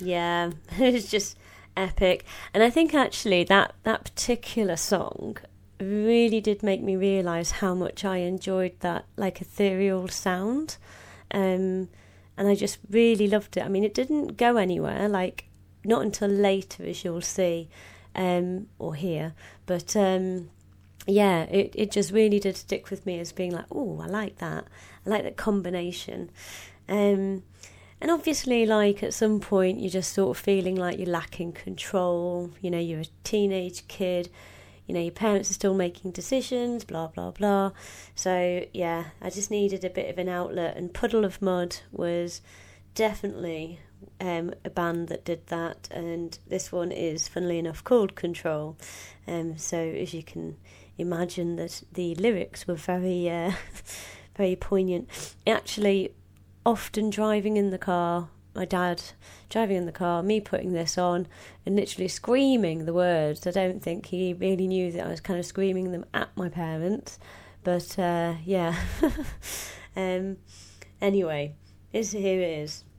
Yeah, it's just epic. And I think actually that particular song really did make me realise how much I enjoyed that like ethereal sound. Um, and I just really loved it. I mean, it didn't go anywhere, like not until later, as you'll see, or hear. But yeah, it just really did stick with me as being like, oh, I like that. I like that combination. And obviously, like at some point, you're just sort of feeling like you're lacking control. You know, you're a teenage kid. You know, your parents are still making decisions, blah, blah, blah. So, yeah, I just needed a bit of an outlet. And Puddle of Mud was definitely a band that did that. And this one is, funnily enough, called Control. So, as you can imagine, that the lyrics were very, very poignant. Actually, often driving in the car, my dad driving in the car, me putting this on and literally screaming the words. I don't think he really knew that I was kind of screaming them at my parents, but yeah. Anyway, here it is.